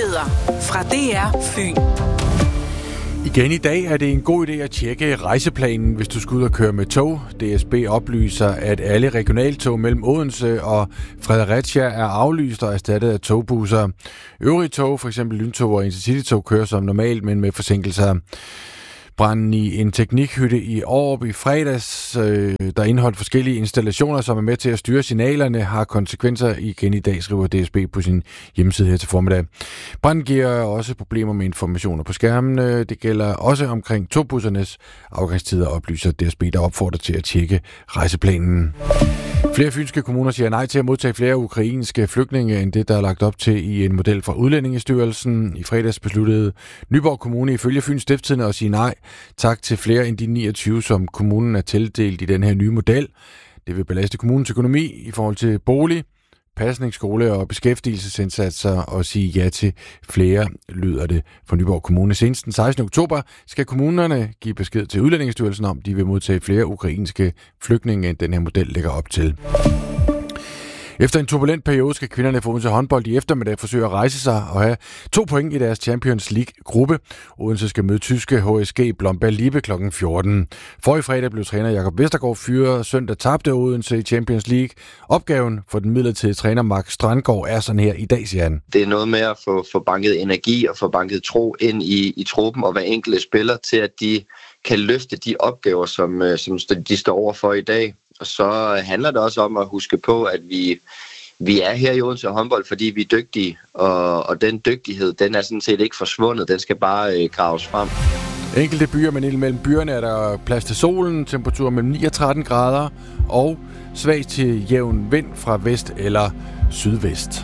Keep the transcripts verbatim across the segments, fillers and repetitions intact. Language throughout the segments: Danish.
Nyheder fra D R Fyn. Igen i dag er det en god idé at tjekke rejseplanen, hvis du skal ud og køre med tog. D S B oplyser, at alle regionaltog mellem Odense og Fredericia er aflyst og erstattet af togbusser. Øvrige tog, f.eks. lyntog og intercitytog, kører som normalt, men med forsinkelser. Branden i en teknikhytte i Aarup i fredags, øh, der indeholdt forskellige installationer, som er med til at styre signalerne, har konsekvenser igen i dag, skriver D S B på sin hjemmeside her til formiddag. Branden giver også problemer med informationer på skærmene. Det gælder også omkring togbussernes afgangstider, oplyser D S B, der opfordrer til at tjekke rejseplanen. Flere fynske kommuner siger nej til at modtage flere ukrainske flygtninge end det, der er lagt op til i en model fra Udlændingestyrelsen. I fredags besluttede Nyborg Kommune ifølge Fyns Stiftstidende at sige nej tak til flere end de niogtyve, som kommunen er tildelt i den her nye model. Det vil belaste kommunens økonomi i forhold til bolig, pasning, skole og beskæftigelsesindsatser og sige ja til flere, lyder det for Nyborg Kommune. Senest den sekstende oktober skal kommunerne give besked til Udlændingestyrelsen om, de vil modtage flere ukrainske flygtninge, end den her model lægger op til. Efter en turbulent periode skal kvinderne for Odense håndbold i eftermiddag forsøge at rejse sig og have to point i deres Champions League-gruppe. Odense skal møde tyske H S G Blomberg Lippe klokken fjorten. Forrige fredag blev træner Jakob Vestergaard fyret. Søndag tabte Odense i Champions League. Opgaven for den midlertidige træner Mark Strandgaard er sådan her i dag, siger han. Det er noget med at få, få banket energi og få banket tro ind i, i truppen og hver enkelte spiller til, at de kan løfte de opgaver, som, som de står overfor i dag. Og så handler det også om at huske på, at vi, vi er her i Odense håndbold, fordi vi er dygtige. Og, og den dygtighed, den er sådan set ikke forsvundet. Den skal bare øh, graves frem. Enkelte byer, men mellem byerne er der plads til solen, temperatur mellem ni og tretten grader og svag til jævn vind fra vest eller sydvest.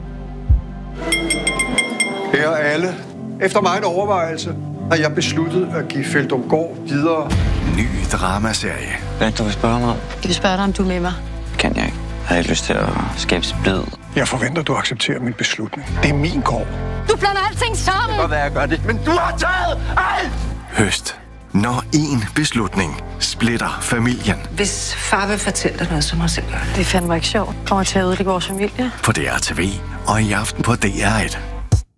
Her er alle. Efter mig en overvejelse har jeg besluttet at give Feldumgaard videre. Ny dramaserie. Hvad du vil spørge mig? Jeg vil spørge dig, om du er med mig. Kan jeg ikke. Jeg har ikke lyst til at skabe splid. Jeg forventer, du accepterer min beslutning. Det er min gård. Du blander alting sammen! Det kan godt være, jeg gør det, men du har taget alt! Høst. Når én beslutning splitter familien. Hvis far vil fortælle dig noget, så må jeg selv gøre det. Det er fandme ikke sjovt. Kommer til at ødelægge vores familie. På D R T V og i aften på D R et.